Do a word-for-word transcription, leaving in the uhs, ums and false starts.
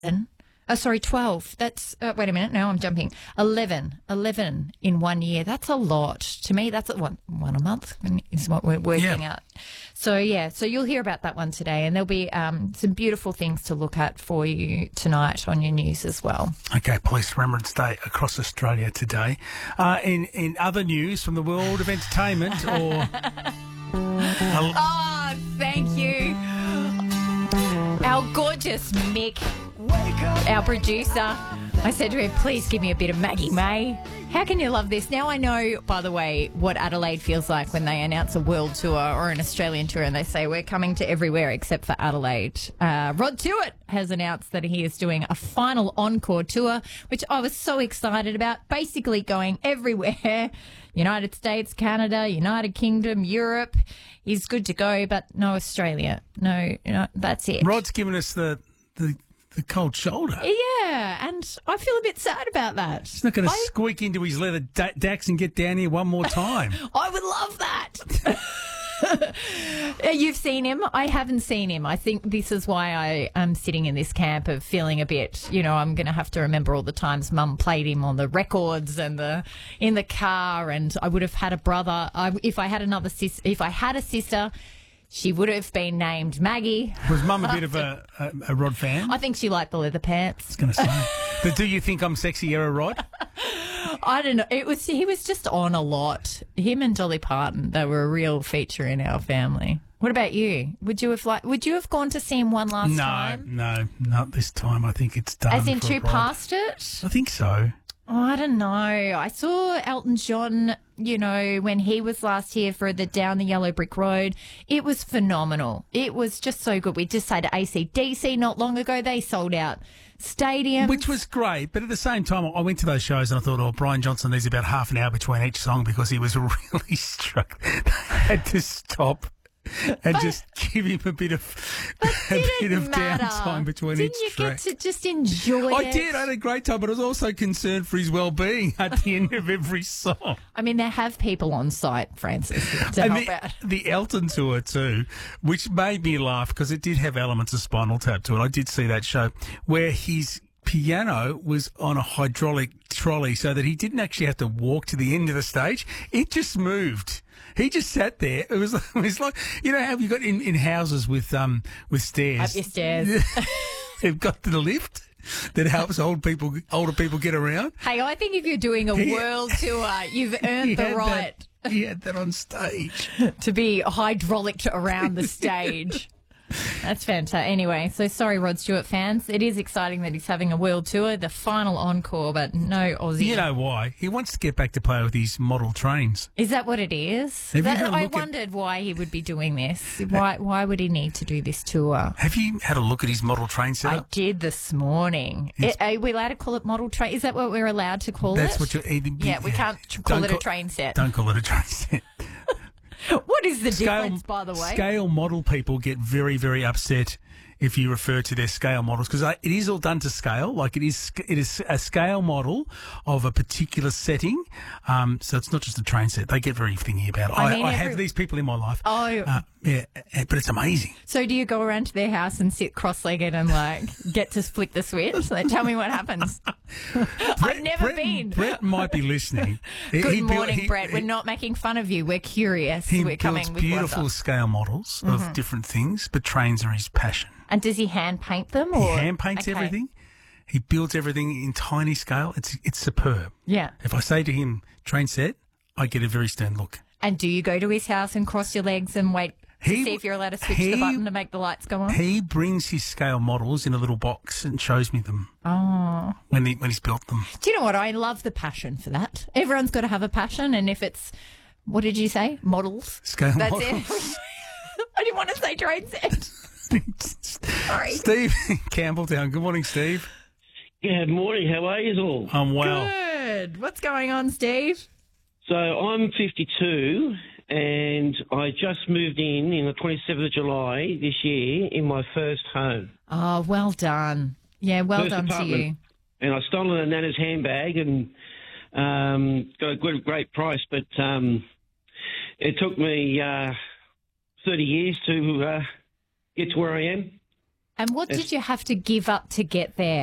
Oh, sorry, twelve. That's, uh, wait a minute, no, I'm jumping. eleven. eleven in one year. That's a lot. To me, that's a, one, one a month is what we're working Yeah. at. So, yeah, so you'll hear about that one today, and there'll be um, some beautiful things to look at for you tonight on your news as well. Okay, Police Remembrance Day across Australia today. Uh, in, in other news from the world of entertainment or... Oh, thank you. Our gorgeous Mick, our producer. I said to him, please give me a bit of Maggie May. How can you love this? Now I know, by the way, what Adelaide feels like when they announce a world tour or an Australian tour and they say we're coming to everywhere except for Adelaide. Uh, Rod Stewart has announced that he is doing a final encore tour, which I was so excited about, basically going everywhere. United States, Canada, United Kingdom, Europe. He's good to go, but no Australia. No, no that's it. Rod's given us the... the The cold shoulder. Yeah, and I feel a bit sad about that. He's not going to I- squeak into his leather da- Dax and get down here one more time. I would love that. You've seen him. I haven't seen him. I think this is why I am sitting in this camp of feeling a bit, you know, I'm going to have to remember all the times Mum played him on the records and the in the car, and I would have had a brother. I, if I had another sis, if I had a sister, she would have been named Maggie. Was Mum a bit of a, a, a Rod fan? I think she liked the leather pants. I was going to say. But do you think I'm sexy era Rod? I don't know. It was he was just on a lot. Him and Dolly Parton, they were a real feature in our family. What about you? Would you have like? Would you have gone to see him one last no, time? No, no, not this time. I think it's done. As in for two Rod. past it? I think so. Oh, I don't know. I saw Elton John, you know, when he was last here for the Down the Yellow Brick Road. It was phenomenal. It was just so good. We just had A C D C not long ago. They sold out stadiums. Which was great, but at the same time, I went to those shows and I thought, oh, Brian Johnson needs about half an hour between each song because he was really struck. They had to stop and But- just give him a bit of a Didn't bit of matter. downtime between Didn't each you track. get to just enjoy I it? did. I had a great time, but I was also concerned for his well-being at the end of every song. I mean, they have people on site, Francis, to And help the, out. the Elton tour too, which made me laugh because it did have elements of Spinal Tap to it. I did see that show where his piano was on a hydraulic trolley so that he didn't actually have to walk to the end of the stage. It just moved. He just sat there. It was, it was like, you know how you got in, in houses with um with stairs? Up your stairs. They've got the lift that helps old people, older people get around. Hey, I think if you're doing a He- world tour, you've He earned the had right that- he had that on stage. to be hydraulic around the stage. That's fantastic. Anyway, so sorry, Rod Stewart fans. It is exciting that he's having a world tour, the final encore, but no Aussie. You know why? He wants to get back to play with his model trains. Is that what it is? Have you That- had a I look at- wondered why he would be doing this. Why Why would he need to do this tour? Have you had a look at his model train I setup? did this morning. It's- Are we allowed to call it model train? Is that what we're allowed to call That's it? what you're. Yeah, we can't tr- call Don't it a train set. Don't call it a train set. What is the Scale, difference, by the way? scale model people get very, very upset if you refer to their scale models because it is all done to scale. Like it is, it is a scale model of a particular setting. Um, so it's not just a train set. They get very thingy about it. I I, mean, I every- have these people in my life. Oh. Uh, yeah, uh, but it's amazing. So do you go around to their house and sit cross-legged and like get to flick the switch? Like, tell me what happens. I've never Brett, been. Brett might be listening. He- Good he built- morning, he- Brett. he- We're not making fun of you. We're curious. He We're coming builds with beautiful wonder. scale models of Mm-hmm. different things, but trains are his passion. And does he hand paint them? He Or hand paints Okay. everything. He builds everything in tiny scale. It's it's superb. Yeah. If I say to him, train set, I get a very stern look. And do you go to his house and cross your legs and wait to He- see if you're allowed to switch he- the button to make the lights go on? He brings his scale models in a little box and shows me them Oh. when he, when he's built them. Do you know what? I love the passion for that. Everyone's got to have a passion, and if it's, what did you say? Models. Scale That's models. it. I didn't want to say train set. Sorry. Steve Campbelltown. Good morning, Steve. Good morning. How are you all? I'm well. Good. What's going on, Steve? So I'm fifty-two, and I just moved in in the twenty-seventh of July this year in my first home. Oh, well done. Yeah, well First done to apartment. you. And I stole a nana's handbag and um, got a good, great price, but um, it took me uh, thirty years to uh, get to where I am. And what It's- did you have to give up to get there?